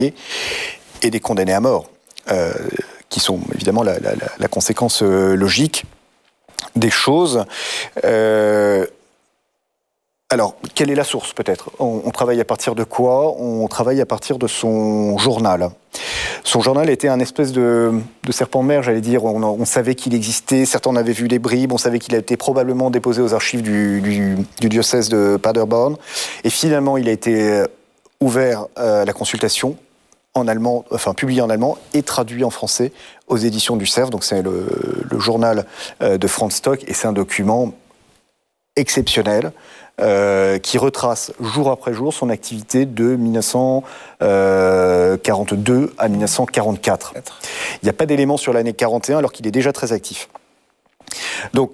et des condamnés à mort, qui sont évidemment la conséquence logique des choses. Alors, quelle est la source, peut-être ? On travaille à partir de quoi ? On travaille à partir de son journal. Son journal était un espèce de serpent de mer, j'allais dire. On savait qu'il existait, certains en avaient vu des bribes, on savait qu'il a été probablement déposé aux archives du diocèse de Paderborn. Et finalement, il a été ouvert à la consultation en allemand, enfin publié en allemand et traduit en français aux éditions du Cerf. Donc c'est le journal de Franz Stock, et c'est un document exceptionnel qui retrace jour après jour son activité de 1942 à 1944. Il n'y a pas d'éléments sur l'année 41 alors qu'il est déjà très actif. Donc,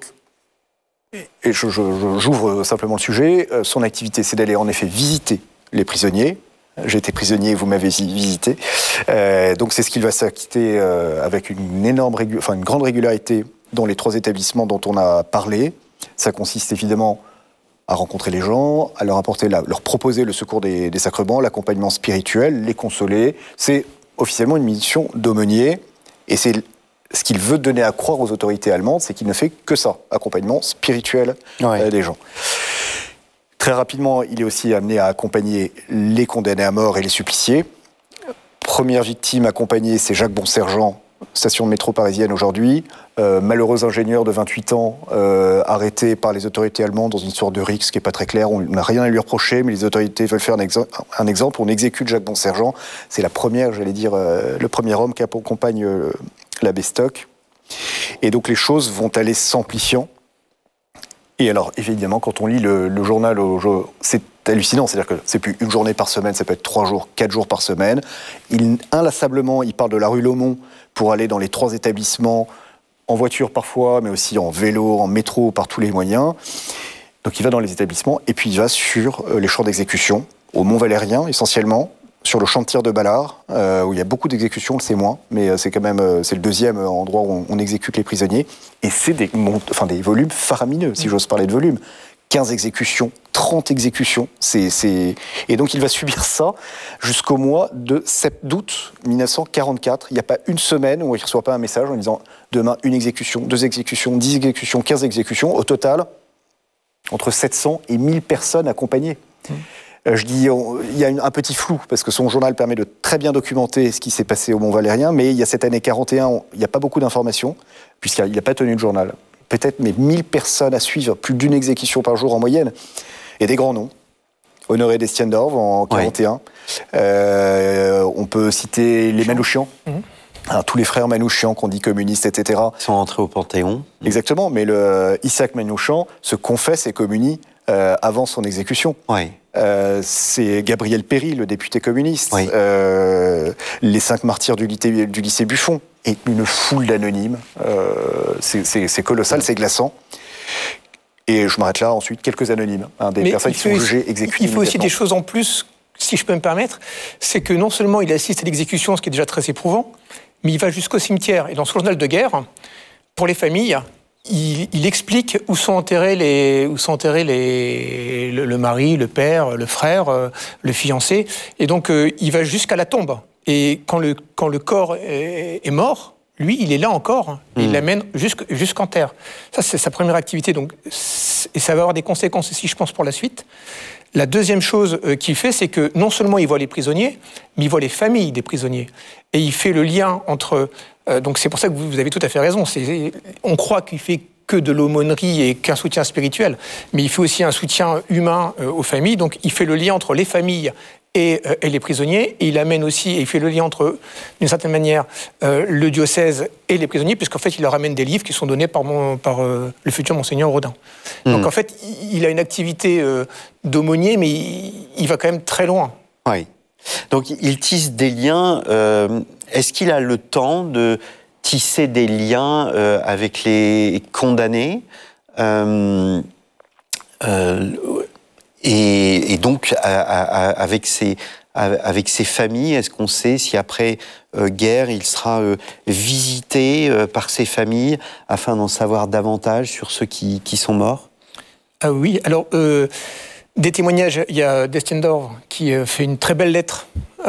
et j'ouvre simplement le sujet, son activité c'est d'aller en effet visiter les prisonniers. J'ai été prisonnier, vous m'avez visité. Donc c'est ce qu'il va s'acquitter avec une grande régularité dans les 3 établissements dont on a parlé. Ça consiste évidemment à rencontrer les gens, à leur proposer le secours des sacrements, l'accompagnement spirituel, les consoler. C'est officiellement une mission d'aumônier, et c'est ce qu'il veut donner à croire aux autorités allemandes, c'est qu'il ne fait que ça, accompagnement spirituel des gens. Très rapidement, il est aussi amené à accompagner les condamnés à mort et les suppliciés. Première victime accompagnée, c'est Jacques Bonsergent, station de métro parisienne aujourd'hui, malheureux ingénieur de 28 ans, arrêté par les autorités allemandes dans une sorte de rixe qui n'est pas très claire. On n'a rien à lui reprocher, mais les autorités veulent faire un exemple. On exécute Jacques Bonsergent. C'est le premier homme qui accompagne l'abbé Stock. Et donc les choses vont aller s'amplifiant. Et alors, évidemment, quand on lit le journal, c'est hallucinant. C'est-à-dire que c'est plus une journée par semaine, ça peut être 3 jours, 4 jours par semaine. Inlassablement, il parle de la rue Laumont pour aller dans les 3 établissements, en voiture parfois, mais aussi en vélo, en métro, par tous les moyens. Donc il va dans les établissements, et puis il va sur les champs d'exécution, au Mont-Valérien essentiellement, sur le champ de tir de Ballard, où il y a beaucoup d'exécutions, on le sait moins, mais c'est quand même c'est le 2e endroit où on exécute les prisonniers. Et c'est des volumes faramineux, si j'ose parler de volumes. 15 exécutions, 30 exécutions. Et donc il va subir ça jusqu'au mois d'août 1944. Il n'y a pas une semaine où il ne reçoit pas un message en disant demain 1 exécution, 2 exécutions, 10 exécutions, 15 exécutions. Au total, entre 700 et 1000 personnes accompagnées. Je dis, il y a un petit flou, parce que son journal permet de très bien documenter ce qui s'est passé au Mont-Valérien, mais il y a cette année 41, il n'y a pas beaucoup d'informations, puisqu'il n'a pas tenu de journal. Peut-être, mais 1000 personnes à suivre, plus d'1 exécution par jour en moyenne. Et des grands noms. Honoré d'Estiendorf en 41. On peut citer les Manouchian. Tous les frères Manouchian qu'on dit communistes, etc. Ils sont entrés au Panthéon. Exactement, mais Isaac Manouchian se confesse et communie avant son exécution. C'est Gabriel Péry, le député communiste. Les 5 martyrs du lycée Buffon. Et une foule d'anonymes. C'est colossal, c'est glaçant. Et je m'arrête là, ensuite, quelques anonymes. Des personnes qui sont jugées, exécutées. Il faut aussi des choses en plus, si je peux me permettre. C'est que non seulement il assiste à l'exécution, ce qui est déjà très éprouvant, mais il va jusqu'au cimetière. Et dans son journal de guerre, pour les familles, il explique où sont enterrés le mari, le père, le frère, le fiancé. Et donc, il va jusqu'à la tombe. Et quand le corps est mort, lui, il est là encore. Il l'amène jusqu'en terre. Ça, c'est sa première activité. Donc, et ça va avoir des conséquences aussi, je pense, pour la suite. La deuxième chose qu'il fait, c'est que non seulement il voit les prisonniers, mais il voit les familles des prisonniers. Et il fait le lien entre... donc c'est pour ça que vous avez tout à fait raison. On croit qu'il fait que de l'aumônerie et qu'un soutien spirituel, mais il fait aussi un soutien humain aux familles. Donc il fait le lien entre les familles et les prisonniers. Et il amène aussi, et il fait le lien entre, d'une certaine manière, le diocèse et les prisonniers, puisqu'en fait, il leur amène des livres qui sont donnés par le futur Monseigneur Rodin. Donc en fait, il a une activité d'aumônier, mais il va quand même très loin. Oui. Donc il tisse des liens. Est-ce qu'il a le temps de tisser des liens avec les condamnés et donc avec ses familles? Est-ce qu'on sait si après guerre il sera visité par ses familles afin d'en savoir davantage sur ceux qui sont morts? Ah oui, alors des témoignages, il y a d'Estiendorf qui fait une très belle lettre